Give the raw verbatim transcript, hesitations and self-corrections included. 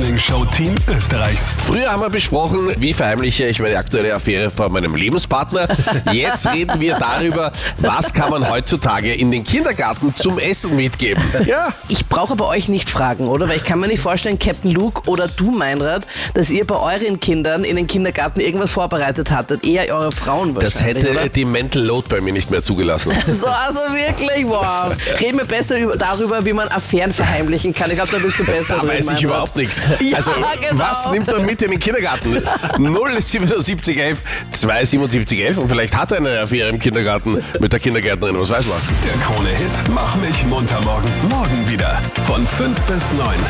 Morning-Show-Team Österreichs. Früher haben wir besprochen, wie verheimliche ich meine aktuelle Affäre vor meinem Lebenspartner. Jetzt reden wir darüber, was kann man heutzutage in den Kindergarten zum Essen mitgeben. Ja. Ich brauche aber euch nicht fragen, oder? Weil ich kann mir nicht vorstellen, Captain Luke oder du, Meinrad, dass ihr bei euren Kindern in den Kindergarten irgendwas vorbereitet hattet. Eher eure Frauen Das wahrscheinlich, hätte oder? die Mental Load bei mir nicht mehr zugelassen. So, also wirklich, wow. Reden wir besser über, darüber, wie man Affären verheimlichen kann. Ich glaube, da bist du besser Da drin, weiß ich Meinrad. überhaupt nichts. Ja, Also, genau. was nimmt man mit in den Kindergarten? null siebenundsiebzig elf zwei siebenundsiebzig elf und vielleicht hat er eine Affäre im Kindergarten mit der Kindergärtnerin, was weiß man. Der Krone-Hit Mach mich munter morgen. Morgen wieder von fünf bis neun.